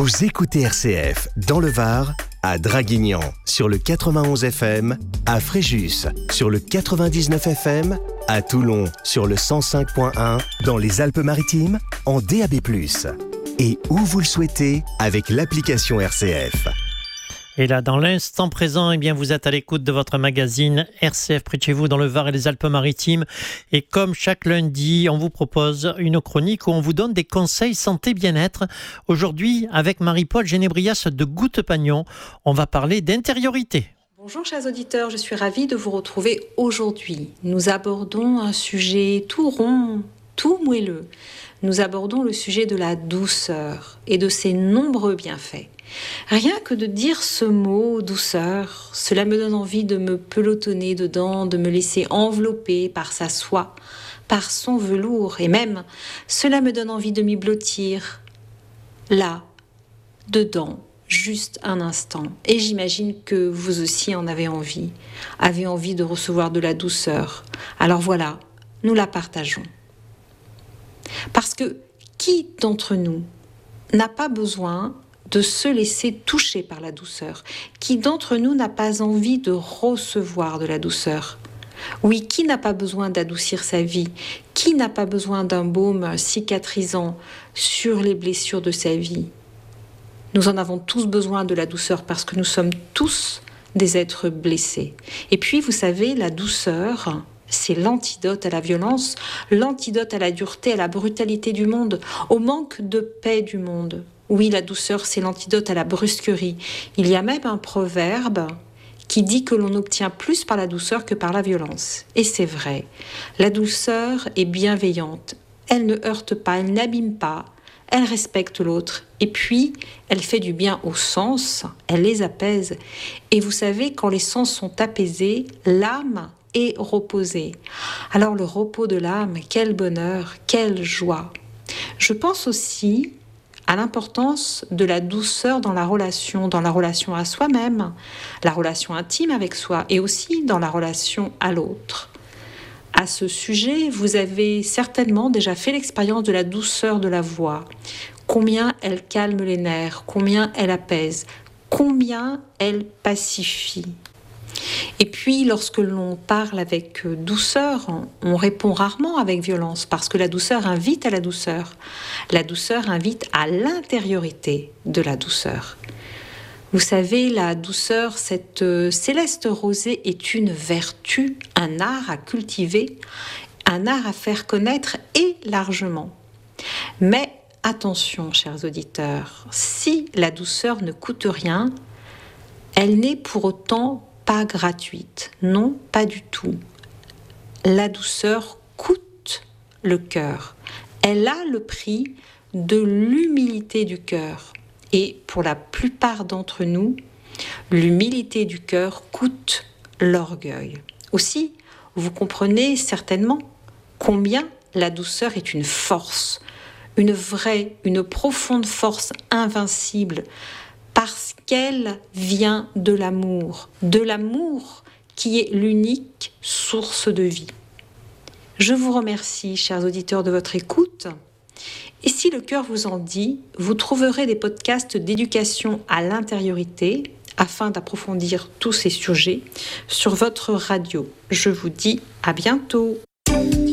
Vous écoutez RCF dans le Var, à Draguignan sur le 91 FM, à Fréjus sur le 99 FM, à Toulon sur le 105.1, dans les Alpes-Maritimes en DAB+. Et où vous le souhaitez avec l'application RCF. Et là, dans l'instant présent, vous êtes à l'écoute de votre magazine RCF près de chez vous dans le Var et les Alpes-Maritimes. Et comme chaque lundi, on vous propose une chronique où on vous donne des conseils santé bien-être. Aujourd'hui, avec Marie-Paule Génébrias de Goutte-Pagnon, on va parler d'intériorité. Bonjour chers auditeurs, je suis ravie de vous retrouver aujourd'hui. Nous abordons un sujet tout rond, tout moelleux. Nous abordons le sujet de la douceur et de ses nombreux bienfaits. Rien que de dire ce mot, douceur, cela me donne envie de me pelotonner dedans, de me laisser envelopper par sa soie, par son velours, et même cela me donne envie de m'y blottir, là, dedans, juste un instant. Et j'imagine que vous aussi en avez envie de recevoir de la douceur. Alors voilà, nous la partageons. Parce que qui d'entre nous n'a pas besoin de se laisser toucher par la douceur? Qui d'entre nous n'a pas envie de recevoir de la douceur? Oui, qui n'a pas besoin d'adoucir sa vie? Qui n'a pas besoin d'un baume cicatrisant sur les blessures de sa vie? Nous en avons tous besoin de la douceur parce que nous sommes tous des êtres blessés. Et puis, vous savez, la douceur, c'est l'antidote à la violence, l'antidote à la dureté, à la brutalité du monde, au manque de paix du monde. Oui, la douceur, c'est l'antidote à la brusquerie. Il y a même un proverbe qui dit que l'on obtient plus par la douceur que par la violence. Et c'est vrai. La douceur est bienveillante. Elle ne heurte pas, elle n'abîme pas. Elle respecte l'autre. Et puis, elle fait du bien aux sens. Elle les apaise. Et vous savez, quand les sens sont apaisés, l'âme est reposée. Alors le repos de l'âme, quel bonheur, quelle joie. Je pense aussi à l'importance de la douceur dans la relation à soi-même, la relation intime avec soi et aussi dans la relation à l'autre. À ce sujet, vous avez certainement déjà fait l'expérience de la douceur de la voix. Combien elle calme les nerfs, combien elle apaise, combien elle pacifie. Et puis, lorsque l'on parle avec douceur, on répond rarement avec violence parce que la douceur invite à la douceur. La douceur invite à l'intériorité de la douceur. Vous savez, la douceur, cette céleste rosée est une vertu, un art à cultiver, un art à faire connaître et largement. Mais attention, chers auditeurs, si la douceur ne coûte rien, elle n'est pour autant pas gratuite. Non, pas du tout. La douceur coûte le cœur. Elle a le prix de l'humilité du cœur. Et pour la plupart d'entre nous, l'humilité du cœur coûte l'orgueil. Aussi, vous comprenez certainement combien la douceur est une force, une vraie, une profonde force invincible, parce qu'elle vient de l'amour qui est l'unique source de vie. Je vous remercie, chers auditeurs, de votre écoute. Et si le cœur vous en dit, vous trouverez des podcasts d'éducation à l'intériorité afin d'approfondir tous ces sujets sur votre radio. Je vous dis à bientôt.